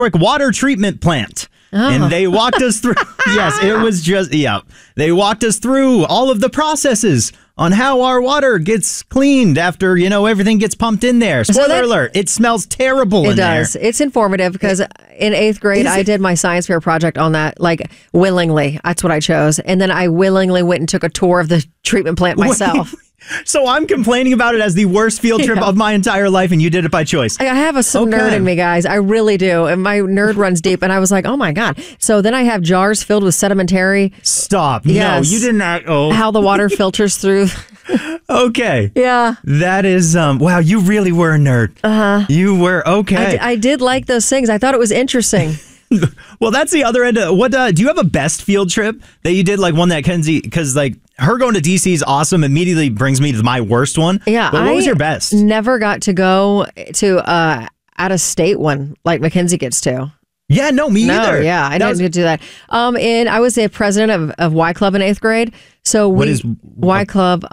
water treatment plant. And they walked us through. Yes, it was just, they walked us through all of the processes on how our water gets cleaned after, everything gets pumped in there. Spoiler alert, it smells terrible in there. It does. It's informative because in 8th grade, I did my science fair project on that, willingly. That's what I chose. And then I willingly went and took a tour of the treatment plant myself. So I'm complaining about it as the worst field trip of my entire life, and you did it by choice. I have some nerd in me, guys. I really do. And my nerd runs deep. And I was like, oh, my God. So then I have jars filled with sedimentary. Stop. Yes. No, you didn't act. Oh. How the water filters through. Okay. Yeah. That is, wow, you really were a nerd. Uh-huh. You were, okay. I did like those things. I thought it was interesting. Well, that's the other end. What do you have a best field trip that you did? One that Kenzie, because her going to DC is awesome. Immediately brings me to my worst one. Yeah. But what was your best? Never got to go to out of state one like Mackenzie gets to. Yeah, no, me either. Yeah, I didn't get to do that. And I was the president of Y Club in 8th grade. So what is Y Club?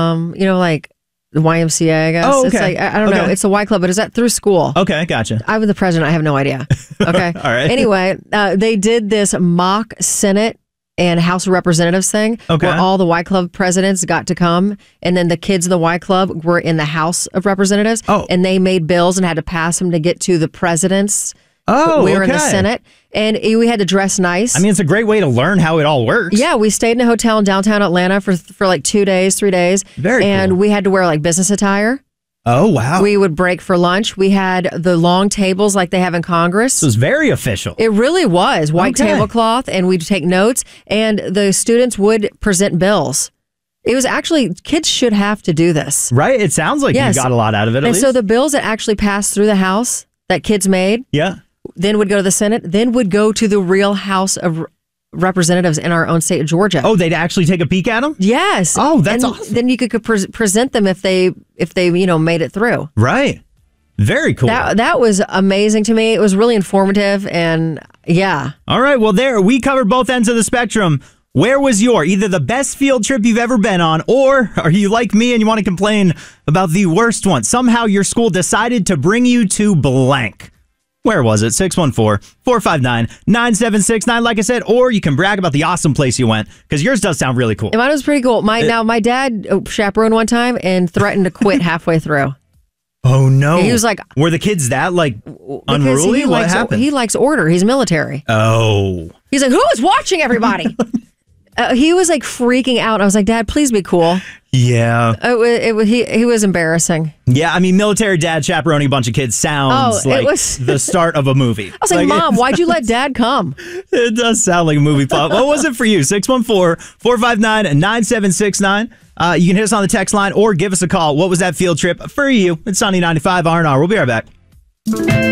The YMCA, I guess. Oh, okay. It's I don't know. It's a Y Club, but is that through school? Okay, gotcha. I was the president. I have no idea. Okay. All right. Anyway, they did this mock Senate and House of Representatives thing where all the Y Club presidents got to come, and then the kids of the Y Club were in the House of Representatives, and they made bills and had to pass them to get to the presidents. We were in the Senate, and we had to dress nice. I mean, it's a great way to learn how it all works. Yeah, we stayed in a hotel in downtown Atlanta for 2 days, 3 days. Very cool. And we had to wear business attire. Oh, wow. We would break for lunch. We had the long tables like they have in Congress. It was very official. It really was. White tablecloth, and we'd take notes, and the students would present bills. It was actually, kids should have to do this. Right? It sounds like you got a lot out of it, at least. So the bills that actually passed through the House that kids made, then would go to the Senate, then would go to the real House of Representatives in our own state of Georgia. Oh, they'd actually take a peek at them? Yes. Oh, that's awesome. Then you could present them if they made it through. Right. Very cool. That was amazing to me. It was really informative, and yeah. All right. Well, we covered both ends of the spectrum. Where was either the best field trip you've ever been on, or are you like me and you want to complain about the worst one? Somehow your school decided to bring you to blank. Where was it? 614-459-9769, like I said, or you can brag about the awesome place you went, because yours does sound really cool. Mine was pretty cool. My dad chaperoned one time and threatened to quit halfway through. Oh, no. He was like... Were the kids that, unruly? What happened? He likes order. He's military. Oh. He's like, who is watching everybody? He was freaking out. I was like, Dad, please be cool. Yeah. He was embarrassing. Yeah, I mean, military dad chaperoning a bunch of kids sounds like the start of a movie. I was like, Mom, why'd you let Dad come? It does sound like a movie plot. What was it for you? 614-459-9769. You can hit us on the text line or give us a call. What was that field trip for you? It's Sunny 95 R&R. We'll be right back.